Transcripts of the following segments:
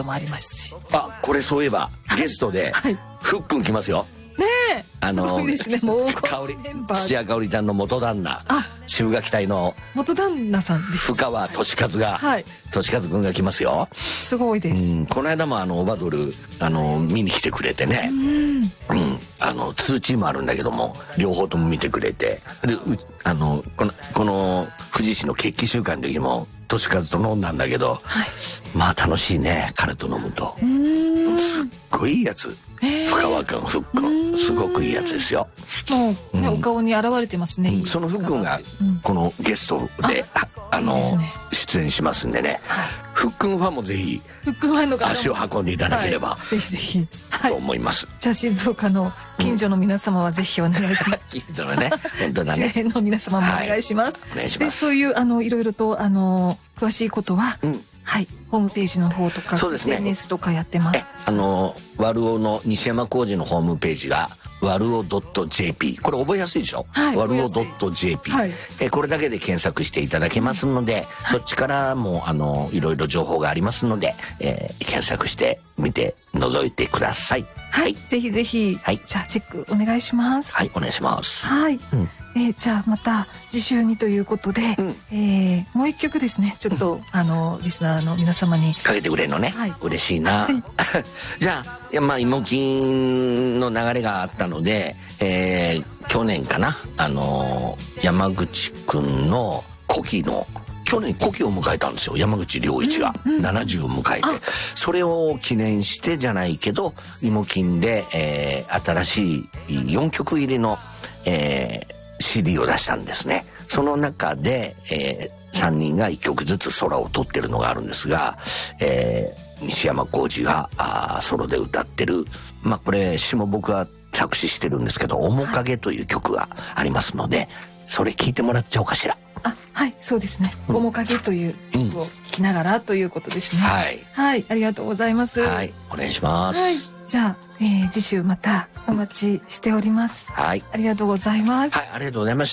もありますし。 これそういえばゲストでふっくん来ますよ。 ねえ、すごいですね。もう土屋香織ちゃんの元旦那、中学隊の元旦那さんです。 深川俊和が、俊和くんが来ますよ。 すごいです。この間もオバドル見に来てくれてね。2チームあるんだけども両方とも見てくれて、でこの富士市の決起週間の時も俊和と飲んだんだけど、まあ楽しいね、彼と飲むと。すっごいいいやつ。深川くん、ふっくん、すごくいいやつですよ。 もう、ね、お顔に現れてますね。 そのふっくんがこのゲストで出演しますんでね、ふっくんファンもぜひ足を運んでいただければぜひぜひと思います。 じゃあ静岡の近所の皆様はぜひお願いします。 近所のね、本当だね。 周辺の皆様もお願いします。 お願いします。 そういういろいろと詳しいことは、ホームページの方とか SNS とかやってます。 ワルオの西山浩二のホームページがワルオ .jp、 これ覚えやすいでしょ。ワルオ .jp、これだけで検索していただけますので、そっちからもいろいろ情報がありますので、検索してみて覗いてください。 ぜひぜひ、じゃあチェックお願いします。 お願いします。 じゃあまた次週にということで、もう一曲ですね、ちょっとリスナーの皆様にかけてくれるのね、嬉しいな。じゃあ芋金の流れがあったので、去年かな、山口くんの古希の去年古希を迎えたんですよ、山口良一が70を迎えて、それを記念してじゃないけど芋金で、新しい4曲入りの、CD を出したんですね。その中で、3人が1曲ずつ空を撮ってるのがあるんですが、西山浩二がソロで歌ってる、これ詩も僕は作詞してるんですけど、面影という曲がありますので、それ聞いてもらっちゃおうかしら。 そうですね。面影という曲を聴きながらということですね。ありがとうございます。 お願いします。 じゃあ、次週またお待ちしております。ありがとうございます。 ありがとうございました。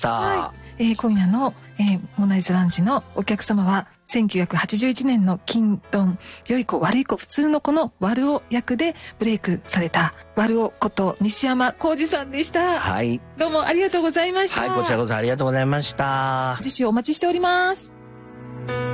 今夜の、モナイズランジのお客様は1981年の金ドン良い子悪い子普通の子のワルオ役でブレイクされたワルオこと西山浩二さんでした。どうもありがとうございました。 こちらこそありがとうございました。 次週お待ちしております。